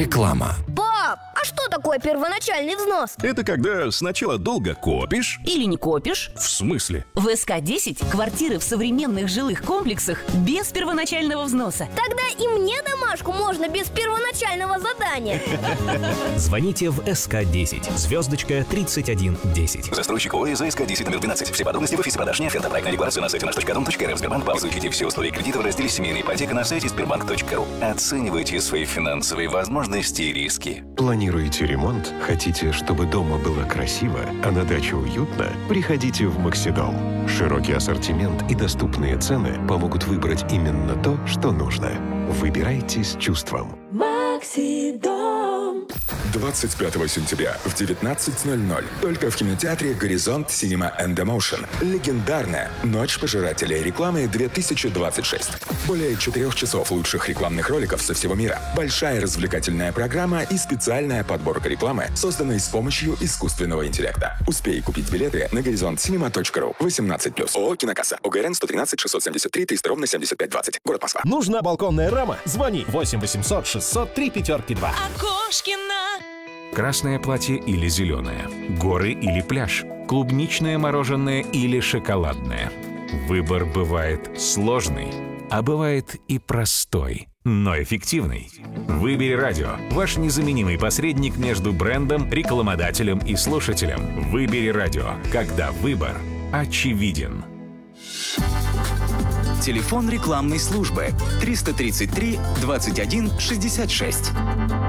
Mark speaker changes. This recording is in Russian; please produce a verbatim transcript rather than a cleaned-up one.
Speaker 1: Реклама.
Speaker 2: Пап, а что такое первоначальный взнос?
Speaker 3: Это когда сначала долго копишь.
Speaker 4: Или не копишь.
Speaker 3: В смысле?
Speaker 4: В эс ка десять квартиры в современных жилых комплексах без первоначального взноса.
Speaker 2: Тогда и мне домашку можно без первоначального задания.
Speaker 5: Звоните в эс ка десять, звездочка тридцать один десять.
Speaker 6: Застройщик ОАО за эс ка десять номер двенадцать. Все подробности в офисе продаж «Неоферта». Проектная декларация на сайте наш точка дом точка эр эф. Сбербанк. Изучите все условия кредита в разделе «Семейная ипотека» на сайте сбербанк точка ру. Оценивайте свои финансовые возможности и риски.
Speaker 7: Планируете ремонт? Хотите, чтобы дома было красиво, а на даче уютно? Приходите в Максидом. Широкий ассортимент и доступные цены помогут выбрать именно то, что нужно. Выбирайте с чувством.
Speaker 8: Максидом. двадцать пятого сентября в девятнадцать ноль ноль только в кинотеатре «Горизонт Cinema and Emotion» легендарная «Ночь пожирателей рекламы две тысячи двадцать шесть». Более четырех часов лучших рекламных роликов со всего мира, большая развлекательная программа и специальная подборка рекламы, созданной с помощью искусственного интеллекта. Успей купить билеты на горизонт синема точка ру. восемнадцать плюс. ООО «Кинокасса». ОГРН сто тринадцать шестьсот семьдесят три триста ровно семьдесят пять двадцать. Город Москва.
Speaker 9: Нужна балконная рама? Звони восемь восемьсот шестьсот три пятерки два.
Speaker 4: Окошкина.
Speaker 10: Красное платье или зеленое, горы или пляж, клубничное мороженое или шоколадное. Выбор бывает сложный, а бывает и простой, но эффективный. Выбери радио, ваш незаменимый посредник между брендом, рекламодателем и слушателем. Выбери радио, когда выбор очевиден.
Speaker 11: Телефон рекламной службы триста тридцать три двадцать один шестьдесят шесть.